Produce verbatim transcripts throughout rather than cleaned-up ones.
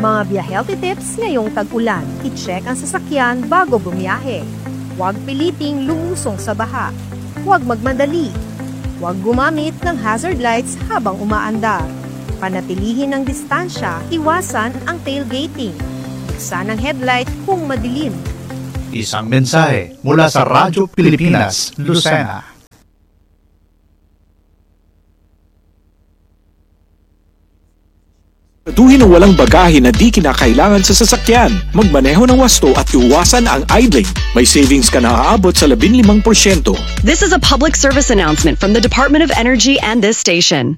Mga biya-healthy tips ngayong tag-ulan. I-check ang sasakyan bago bumiyahe. Huwag piliting lumusong sa baha. Huwag magmadali. Huwag gumamit ng hazard lights habang umaandar. Panatilihin ang distansya, iwasan ang tailgating. Buksan ang headlight kung madilim. Isang mensahe mula sa Radyo Pilipinas, Lucena. Tuhin ang walang bagahe na di kinakailangan sa sasakyan. Magmaneho ng wasto at iwasan ang idling. May savings ka na aabot sa labing limang porsyento. This is a public service announcement from the Department of Energy and this station.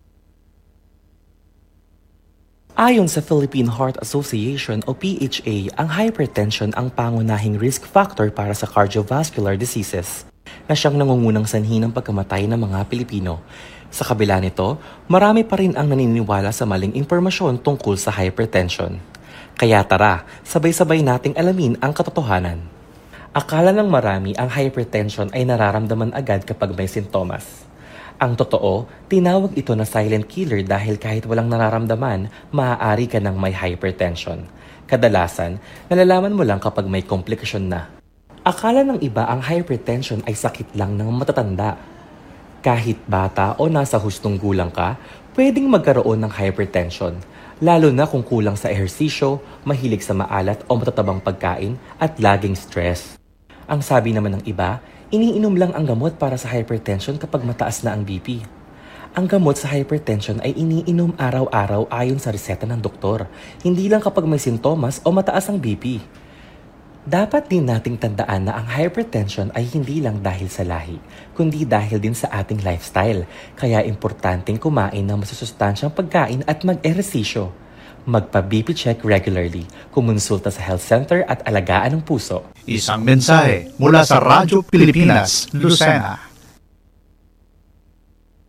Ayon sa Philippine Heart Association o P H A, ang hypertension ang pangunahing risk factor para sa cardiovascular diseases na siyang nangungunang sanhi ng pagkamatay ng mga Pilipino. Sa kabila nito, marami pa rin ang naniniwala sa maling impormasyon tungkol sa hypertension. Kaya tara, sabay-sabay nating alamin ang katotohanan. Akala ng marami ang hypertension ay nararamdaman agad kapag may sintomas. Ang totoo, tinawag ito na silent killer dahil kahit walang nararamdaman, maaari ka ng may hypertension. Kadalasan, nalalaman mo lang kapag may komplikasyon na. Akala ng iba ang hypertension ay sakit lang ng matatanda. Kahit bata o nasa hustong gulang ka, pwedeng magkaroon ng hypertension, lalo na kung kulang sa ehersisyo, mahilig sa maalat o matatabang pagkain at laging stress. Ang sabi naman ng iba, iniinom lang ang gamot para sa hypertension kapag mataas na ang B P. Ang gamot sa hypertension ay iniinom araw-araw ayon sa reseta ng doktor, hindi lang kapag may sintomas o mataas ang B P. Dapat din nating tandaan na ang hypertension ay hindi lang dahil sa lahi, kundi dahil din sa ating lifestyle. Kaya importanteng kumain ng masusustansyang pagkain at mag-ehersisyo. Magpa-B P check regularly, kumonsulta sa health center at alagaan ang puso. Isang mensahe mula sa Radyo Pilipinas, Lucena.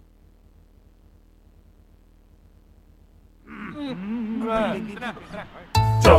Mm.